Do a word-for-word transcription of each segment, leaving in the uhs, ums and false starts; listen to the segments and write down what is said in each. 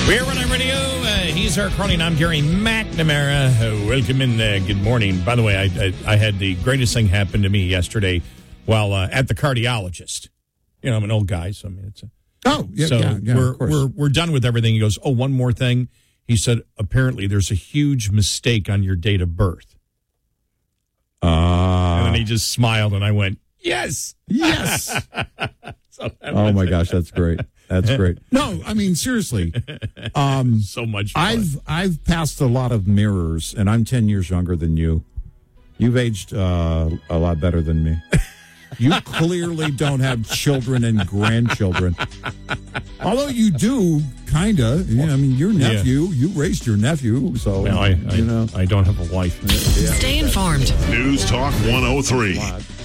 We're running radio. Uh, he's our Cronin. I'm Gary McNamara. Uh, welcome in. Uh, good morning. By the way, I, I I had the greatest thing happen to me yesterday while uh, at the cardiologist. You know, I'm an old guy, so I mean, it's a, oh yeah. So yeah, yeah, we're of course. we're we're done with everything. He goes, oh, one more thing. He said, apparently there's a huge mistake on your date of birth. Uh, and then he just smiled, and I went, yes, yes. So oh my gosh, that's great. That's great. No, I mean seriously. Um, so much fun. I've I've passed a lot of mirrors, and I'm ten years younger than you. You've aged uh, a lot better than me. You clearly don't have children and grandchildren. Although you do, kind of. Yeah, I mean, your nephew, yeah. you raised your nephew, so, well, I, I, you know. I don't have a wife. Yeah, Stay informed. News Talk one oh three.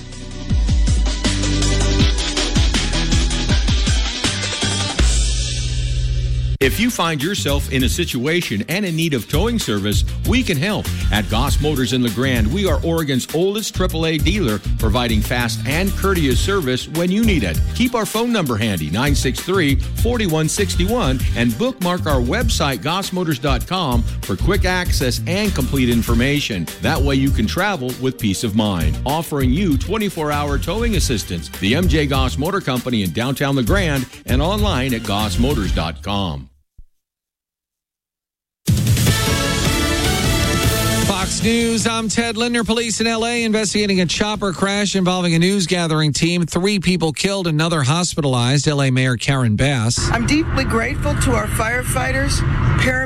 If you find yourself in a situation and in need of towing service, we can help. At Goss Motors in LeGrand, we are Oregon's oldest triple A dealer, providing fast and courteous service when you need it. Keep our phone number handy, nine six three, four one six one, and bookmark our website, goss motors dot com, for quick access and complete information. That way you can travel with peace of mind. Offering you twenty-four hour towing assistance. The M J Goss Motor Company in downtown LeGrand and online at goss motors dot com. Fox News, I'm Ted Linder. Police in L A investigating a chopper crash involving a news gathering team. Three people killed, another hospitalized. L A Mayor Karen Bass. I'm deeply grateful to our firefighters, paramedics,